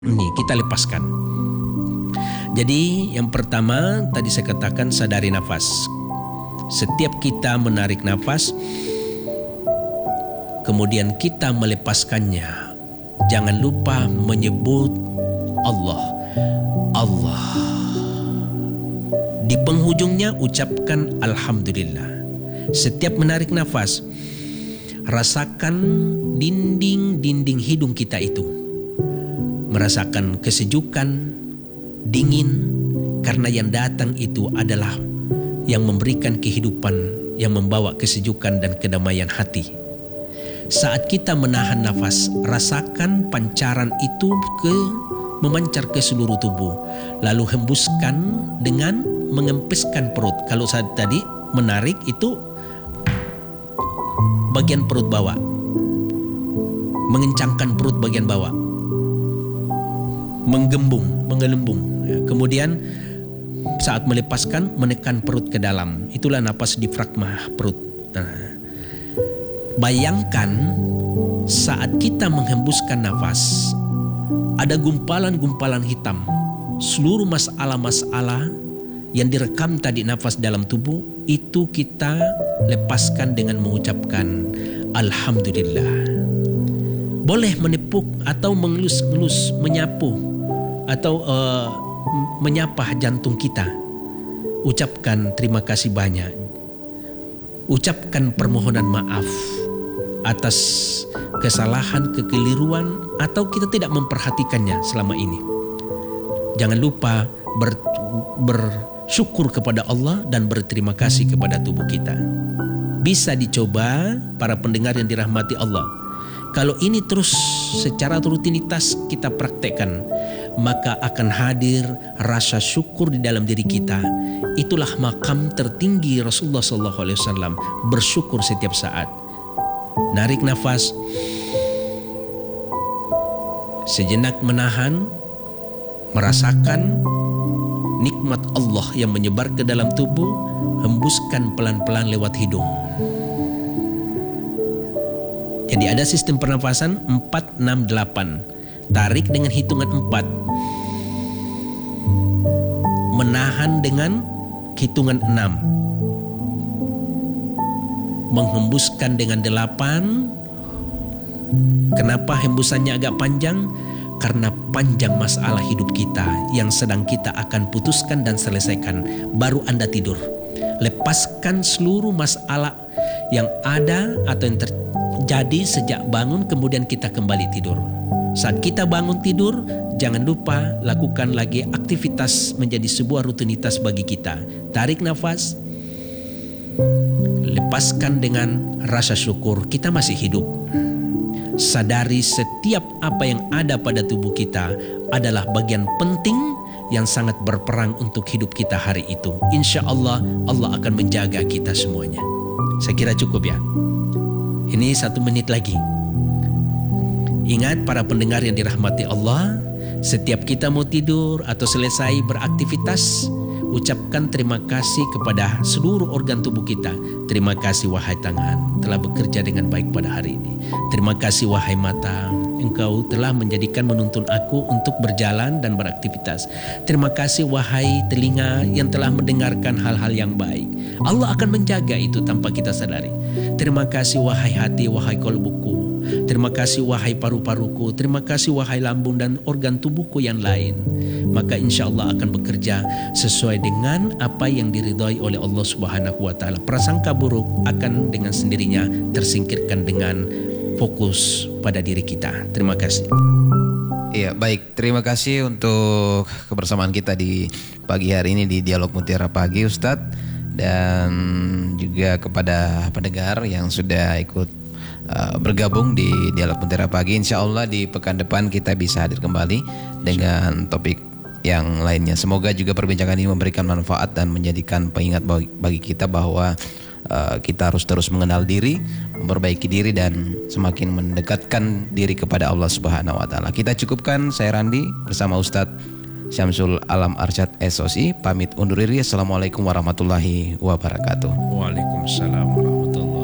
Ini kita lepaskan. Jadi yang pertama tadi saya katakan sadari nafas. Setiap kita menarik nafas, kemudian kita melepaskannya, jangan lupa menyebut Allah. Allah. Di penghujungnya ucapkan Alhamdulillah. Setiap menarik nafas, rasakan dinding hidung kita itu merasakan kesejukan, dingin, karena yang datang itu adalah yang memberikan kehidupan, yang membawa kesejukan dan kedamaian hati. Saat kita menahan nafas, rasakan pancaran itu memancar ke seluruh tubuh, lalu hembuskan dengan mengempeskan perut. Kalau saat tadi menarik itu bagian perut bawah, mengencangkan perut bagian bawah, menggelembung. Kemudian saat melepaskan, menekan perut ke dalam. Itulah napas diafragma perut. Bayangkan saat kita menghembuskan nafas, ada gumpalan-gumpalan hitam. Seluruh masalah-masalah yang direkam tadi nafas dalam tubuh, itu kita lepaskan dengan mengucapkan Alhamdulillah. Boleh menepuk atau mengelus-ngelus, menyapu atau menyapa jantung kita. Ucapkan terima kasih banyak. Ucapkan permohonan maaf atas kesalahan, kekeliruan, atau kita tidak memperhatikannya selama ini. Jangan lupa bersyukur kepada Allah dan berterima kasih kepada tubuh kita. Bisa dicoba para pendengar yang dirahmati Allah. Kalau ini terus secara rutinitas kita praktekkan, maka akan hadir rasa syukur di dalam diri kita. Itulah makam tertinggi Rasulullah SAW, bersyukur setiap saat. Narik nafas, sejenak menahan, merasakan nikmat Allah yang menyebar ke dalam tubuh, hembuskan pelan-pelan lewat hidung. Jadi ada sistem pernafasan 4, 6, 8. Tarik dengan hitungan 4. Menahan dengan hitungan 6. Menghembuskan dengan 8. Kenapa hembusannya agak panjang? Karena panjang masalah hidup kita yang sedang kita akan putuskan dan selesaikan. Baru Anda tidur. Lepaskan seluruh masalah yang ada atau yang terjadi sejak bangun, kemudian kita kembali tidur. Saat kita bangun tidur, jangan lupa lakukan lagi aktivitas menjadi sebuah rutinitas bagi kita. Tarik nafas, lepaskan dengan rasa syukur kita masih hidup. Sadari setiap apa yang ada pada tubuh kita adalah bagian penting yang sangat berperang untuk hidup kita hari itu. Insya Allah, Allah akan menjaga kita semuanya. Saya kira cukup ya. Ini 1 menit lagi. Ingat para pendengar yang dirahmati Allah, setiap kita mau tidur atau selesai beraktivitas, ucapkan terima kasih kepada seluruh organ tubuh kita. Terima kasih wahai tangan, telah bekerja dengan baik pada hari ini. Terima kasih wahai mata, engkau telah menuntun aku untuk berjalan dan beraktivitas. Terima kasih wahai telinga yang telah mendengarkan hal-hal yang baik. Allah akan menjaga itu tanpa kita sadari. Terima kasih wahai hati, wahai kolbuku. Terima kasih wahai paru-paruku. Terima kasih wahai lambung dan organ tubuhku yang lain. Maka insya Allah akan bekerja sesuai dengan apa yang diridhai oleh Allah Subhanahu wa Ta'ala. Prasangka buruk akan dengan sendirinya tersingkirkan dengan fokus pada diri kita. Terima kasih. Iya, baik. Terima kasih untuk kebersamaan kita di pagi hari ini di Dialog Mutiara Pagi, Ustadz. Dan juga kepada pendengar yang sudah ikut bergabung di Dialog Mutiara Pagi. Insya Allah di pekan depan kita bisa hadir kembali dengan topik yang lainnya. Semoga juga perbincangan ini memberikan manfaat dan menjadikan pengingat bagi kita bahwa kita harus terus mengenal diri, memperbaiki diri dan semakin mendekatkan diri kepada Allah Subhanahu wa Ta'ala. Kita cukupkan. Saya Randi bersama Ustadz Syamsul Alam Arsyad SOC pamit undur diri. Assalamualaikum warahmatullahi wabarakatuh. Waalaikumsalam.